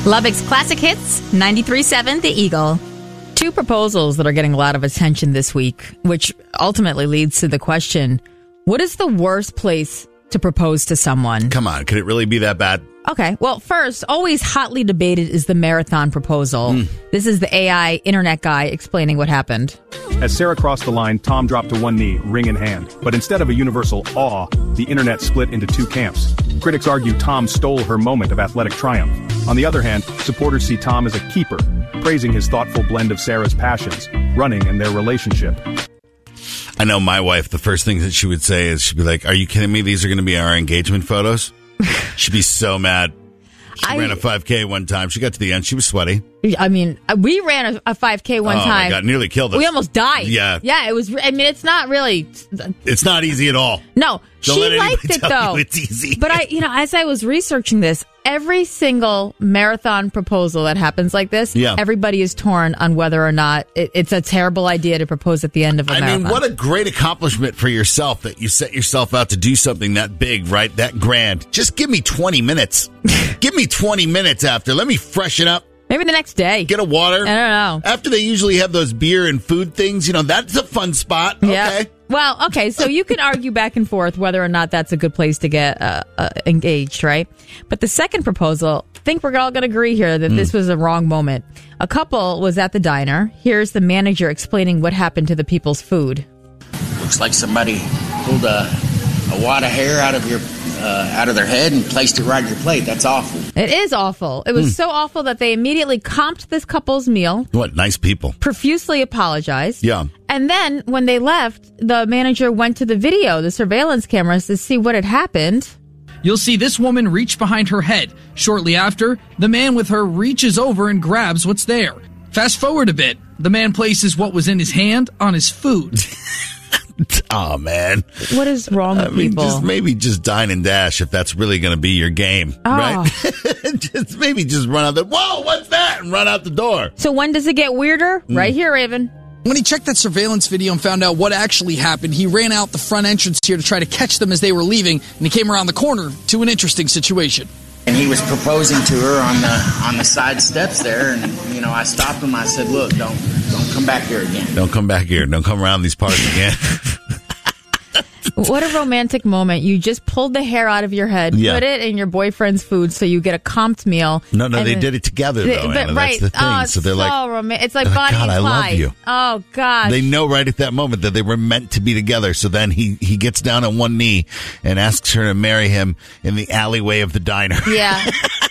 Lubbock's Classic Hits, 93.7 The Eagle. Two proposals that are getting a lot of attention this week, which ultimately leads to the question, what is the worst place to propose to someone? Come on, could it really be that bad? Okay, well, first, always hotly debated is the marathon proposal. This is the AI internet guy explaining what happened. As Sarah crossed the line, Tom dropped to one knee, ring in hand. But instead of a universal awe, the internet split into two camps. Critics argue Tom stole her moment of athletic triumph. On the other hand, supporters see Tom as a keeper, praising his thoughtful blend of Sarah's passions, running, and their relationship. I know my wife, the first thing that she would say is, she'd be like, are you kidding me? These are going to be our engagement photos? She'd be so mad. She ran a 5K one time. She got to the end. She was sweaty. I mean, we ran a 5K one time. Oh, my God. Nearly killed us. We almost died. Yeah. Yeah, it was, I mean, it's not really. It's not easy at all. No, Don't she let anybody liked it, tell though. you it's easy. But as I was researching this, every single marathon proposal that happens like this, everybody is torn on whether or not it's a terrible idea to propose at the end of a marathon. I mean, what a great accomplishment for yourself that you set yourself out to do something that big, right? That grand. Just give me 20 minutes. Give me 20 minutes after. Let me freshen up. Maybe the next day. Get a water. I don't know. After they usually have those beer and food things, that's a fun spot. Yeah. Okay. Well, okay, so you can argue back and forth whether or not that's a good place to get engaged, right? But the second proposal, I think we're all going to agree here that this was a wrong moment. A couple was at the diner. Here's the manager explaining what happened to the people's food. Looks like somebody pulled a wad of hair out of their head and placed it right on your plate. That's awful. It is awful. It was so awful that they immediately comped this couple's meal. What nice people. Profusely apologized. Yeah. And then when they left, the manager went to the surveillance cameras to see what had happened. You'll see this woman reach behind her head. Shortly after, the man with her reaches over and grabs what's there. Fast forward a bit. The man places what was in his hand on his food. Oh, man. What is wrong with people? Just dine and dash if that's really going to be your game, right? just run out whoa, what's that? And run out the door. So when does it get weirder? Right here, Raven. When he checked that surveillance video and found out what actually happened, he ran out the front entrance here to try to catch them as they were leaving, and he came around the corner to an interesting situation. And he was proposing to her on the side steps there, and I stopped him. I said, "Look, don't come back here again. Don't come back here. Don't come around these parts again." What a romantic moment. You just pulled the hair out of your head, put it in your boyfriend's food so you get a comped meal. No, they did it together, though, Anna. Right. That's the thing. So they're like, it's like Bonnie and Clyde. I love you. Oh, gosh. They know right at that moment that they were meant to be together. So then he gets down on one knee and asks her to marry him in the alleyway of the diner. Yeah.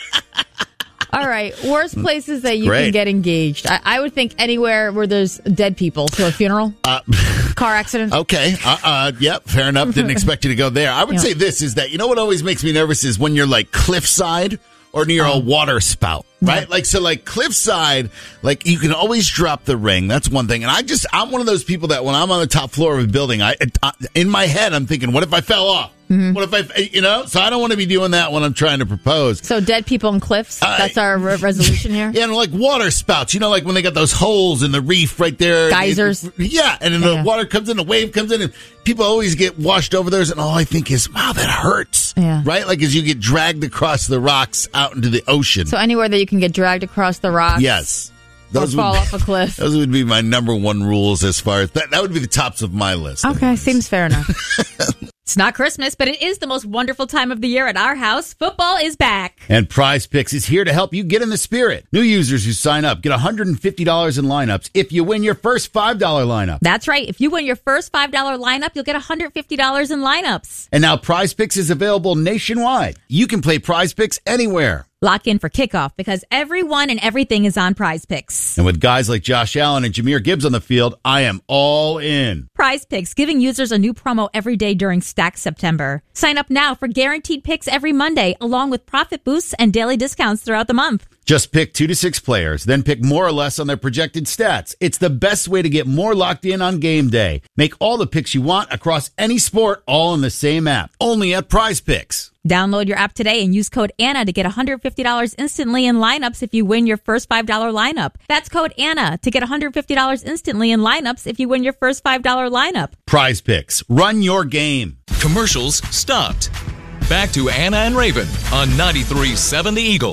All right. Worst places that you can get engaged. I would think anywhere where there's dead people. So a funeral? Car accident? Okay. Yep. Fair enough. Didn't expect you to go there. I would say this is that, what always makes me nervous is when you're like cliffside or near a water spout, right? Like cliffside, like you can always drop the ring. That's one thing. And I'm one of those people that when I'm on the top floor of a building, in my head, I'm thinking, what if I fell off? What if I, so I don't want to be doing that when I'm trying to propose. So dead people and cliffs, that's our resolution here? Yeah, and like water spouts, like when they got those holes in the reef right there. Geysers. And then the water comes in, the wave comes in, and people always get washed over those, and all I think is, wow, that hurts. Yeah. Right? Like as you get dragged across the rocks out into the ocean. So anywhere that you can get dragged across the rocks. Yes. Those fall off a cliff. Those would be my number one rules as far as that would be the tops of my list. Okay, seems fair enough. It's not Christmas, but it is the most wonderful time of the year at our house. Football is back. And Prize Picks is here to help you get in the spirit. New users who sign up get $150 in lineups if you win your first $5 lineup. That's right. If you win your first $5 lineup, you'll get $150 in lineups. And now Prize Picks is available nationwide. You can play Prize Picks anywhere. Lock in for kickoff because everyone and everything is on Prize Picks. And with guys like Josh Allen and Jahmyr Gibbs on the field, I am all in. Prize Picks, giving users a new promo every day during Stack September. Sign up now for guaranteed picks every Monday, along with profit boosts and daily discounts throughout the month. Just pick 2 to 6 players, then pick more or less on their projected stats. It's the best way to get more locked in on game day. Make all the picks you want across any sport, all in the same app. Only at Prize Picks. Download your app today and use code ANNA to get $150 instantly in lineups if you win your first $5 lineup. That's code ANNA to get $150 instantly in lineups if you win your first $5 lineup. Prize Picks. Run your game. Commercials stopped. Back to Anna and Raven on 93.7 The Eagle.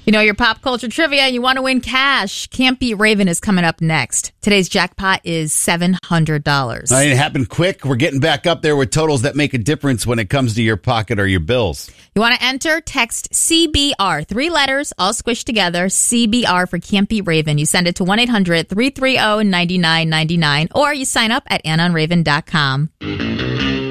You know your pop culture trivia, you want to win cash. Can't Beat Raven is coming up next. Today's jackpot is $700. It happened quick. We're getting back up there with totals that make a difference when it comes to your pocket or your bills. You want to enter? Text CBR. 3 letters, all squished together. CBR for Can't Beat Raven. You send it to 1-800-330-9999 or you sign up at AnnonRaven.com.